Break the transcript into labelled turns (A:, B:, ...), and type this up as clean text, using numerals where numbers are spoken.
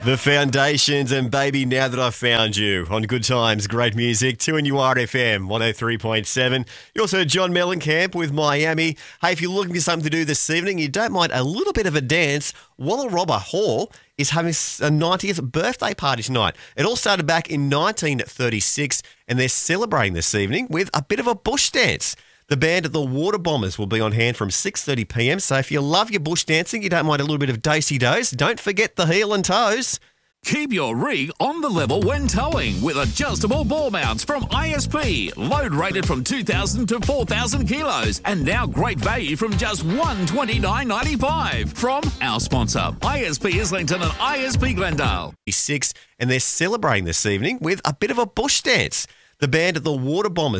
A: The Foundations and Baby Now That I've Found You on Good Times, great music, 2NURFM 103.7. You also heard John Mellencamp with Miami. Hey, if you're looking for something to do this evening, you don't mind a little bit of a dance, Wallarobba Hall is having a 90th birthday party tonight. It all started back in 1936 and they're celebrating this evening with a bit of a bush dance. The band The Water Bombers will be on hand from 6:30pm, so if you love your bush dancing, you don't mind a little bit of dosey-dose, don't forget the heel and toes.
B: Keep your rig on the level when towing with adjustable ball mounts from ISP. Load rated from 2,000 to 4,000 kilos. And now great value from just $129.95 from our sponsor, ISP Islington and ISP Glendale.
A: 6, and they're celebrating this evening with a bit of a bush dance. The band The Water Bombers